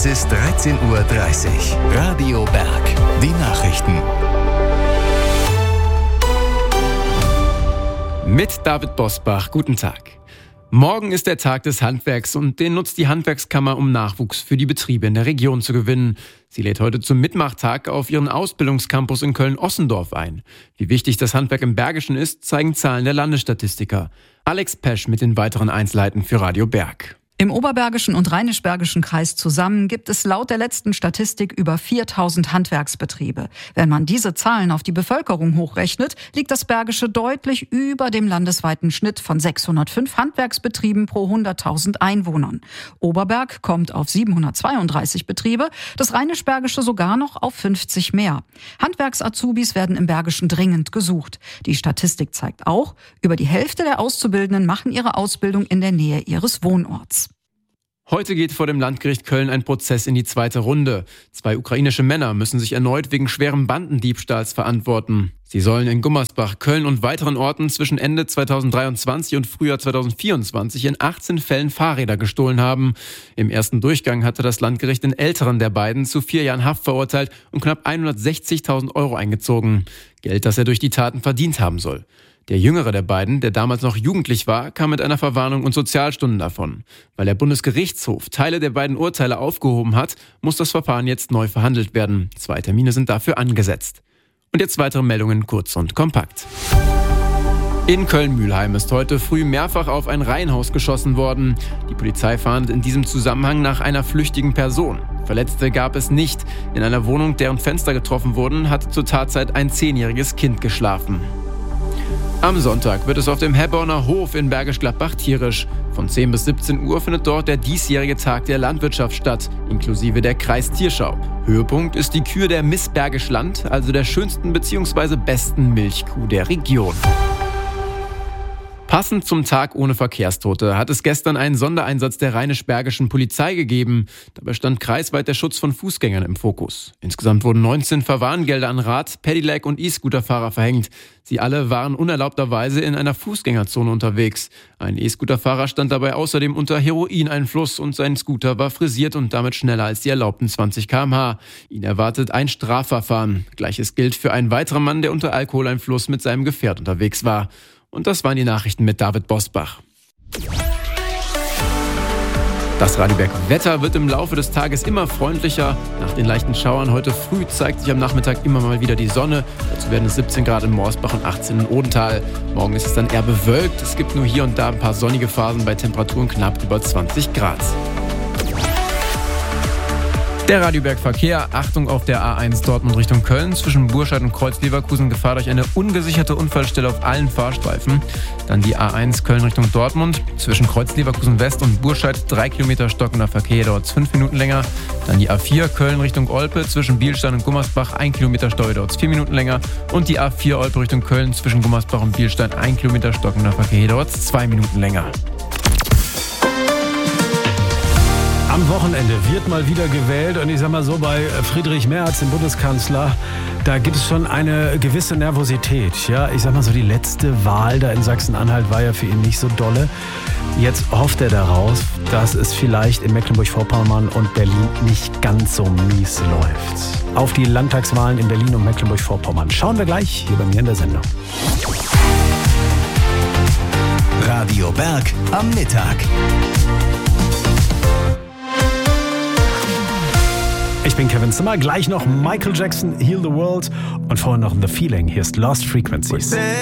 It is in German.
Es ist 13:30 Uhr. Radio Berg. Die Nachrichten. Mit David Bosbach. Guten Tag. Morgen ist der Tag des Handwerks und den nutzt die Handwerkskammer, um Nachwuchs für die Betriebe in der Region zu gewinnen. Sie lädt heute zum Mitmachtag auf ihren Ausbildungscampus in Köln-Ossendorf ein. Wie wichtig das Handwerk im Bergischen ist, zeigen Zahlen der Landesstatistiker. Alex Pesch mit den weiteren Einzelheiten für Radio Berg. Im Oberbergischen und Rheinisch-Bergischen Kreis zusammen gibt es laut der letzten Statistik über 4000 Handwerksbetriebe. Wenn man diese Zahlen auf die Bevölkerung hochrechnet, liegt das Bergische deutlich über dem landesweiten Schnitt von 605 Handwerksbetrieben pro 100.000 Einwohnern. Oberberg kommt auf 732 Betriebe, das Rheinisch-Bergische sogar noch auf 50 mehr. Handwerks-Azubis werden im Bergischen dringend gesucht. Die Statistik zeigt auch, über die Hälfte der Auszubildenden machen ihre Ausbildung in der Nähe ihres Wohnorts. Heute geht vor dem Landgericht Köln ein Prozess in die zweite Runde. 2 ukrainische Männer müssen sich erneut wegen schwerem Bandendiebstahls verantworten. Sie sollen in Gummersbach, Köln und weiteren Orten zwischen Ende 2023 und Frühjahr 2024 in 18 Fällen Fahrräder gestohlen haben. Im ersten Durchgang hatte das Landgericht den älteren der beiden zu 4 Jahren Haft verurteilt und knapp 160.000 Euro eingezogen. Geld, das er durch die Taten verdient haben soll. Der jüngere der beiden, der damals noch jugendlich war, kam mit einer Verwarnung und Sozialstunden davon. Weil der Bundesgerichtshof Teile der beiden Urteile aufgehoben hat, muss das Verfahren jetzt neu verhandelt werden. 2 Termine sind dafür angesetzt. Und jetzt weitere Meldungen kurz und kompakt. In Köln-Mülheim ist heute früh mehrfach auf ein Reihenhaus geschossen worden. Die Polizei fahndet in diesem Zusammenhang nach einer flüchtigen Person. Verletzte gab es nicht. In einer Wohnung, deren Fenster getroffen wurden, hatte zur Tatzeit ein 10-jähriges Kind geschlafen. Am Sonntag wird es auf dem Hebborner Hof in Bergisch Gladbach tierisch. Von 10 bis 17 Uhr findet dort der diesjährige Tag der Landwirtschaft statt, inklusive der Kreistierschau. Höhepunkt ist die Kür der Miss Bergisch Land, also der schönsten bzw. besten Milchkuh der Region. Passend zum Tag ohne Verkehrstote hat es gestern einen Sondereinsatz der rheinisch-bergischen Polizei gegeben. Dabei stand kreisweit der Schutz von Fußgängern im Fokus. Insgesamt wurden 19 Verwarngelder an Rad-, Pedelec- und E-Scooterfahrer verhängt. Sie alle waren unerlaubterweise in einer Fußgängerzone unterwegs. Ein E-Scooterfahrer stand dabei außerdem unter Heroineinfluss und sein Scooter war frisiert und damit schneller als die erlaubten 20 km/h. Ihn erwartet ein Strafverfahren. Gleiches gilt für einen weiteren Mann, der unter Alkoholeinfluss mit seinem Gefährt unterwegs war. Und das waren die Nachrichten mit David Bosbach. Das Radio Berg Wetter wird im Laufe des Tages immer freundlicher. Nach den leichten Schauern heute früh zeigt sich am Nachmittag immer mal wieder die Sonne. Dazu werden es 17 Grad in Morsbach und 18 in Odenthal. Morgen ist es dann eher bewölkt. Es gibt nur hier und da ein paar sonnige Phasen bei Temperaturen knapp über 20 Grad. Der Radioberg-Verkehr, Achtung auf der A1 Dortmund Richtung Köln, zwischen Burscheid und Kreuz-Leverkusen Gefahr durch eine ungesicherte Unfallstelle auf allen Fahrstreifen. Dann die A1 Köln Richtung Dortmund, zwischen Kreuz-Leverkusen West und Burscheid 3 Kilometer stockender Verkehr, dauert 5 Minuten länger. Dann die A4 Köln Richtung Olpe, zwischen Bielstein und Gummersbach 1 Kilometer Stau, dauert 4 Minuten länger. Und die A4 Olpe Richtung Köln, zwischen Gummersbach und Bielstein 1 Kilometer stockender Verkehr, dauert 2 Minuten länger. Am Wochenende wird mal wieder gewählt und ich sag mal so, bei Friedrich Merz, dem Bundeskanzler, da gibt es schon eine gewisse Nervosität. Ja, ich sag mal so, die letzte Wahl da in Sachsen-Anhalt war ja für ihn nicht so dolle. Jetzt hofft er daraus, dass es vielleicht in Mecklenburg-Vorpommern und Berlin nicht ganz so mies läuft. Auf die Landtagswahlen in Berlin und Mecklenburg-Vorpommern schauen wir gleich hier bei mir in der Sendung. Radio Berg am Mittag. Ich bin Kevin Zimmer, gleich noch Michael Jackson, Heal the World und vorher noch The Feeling. Hier ist Lost Frequencies.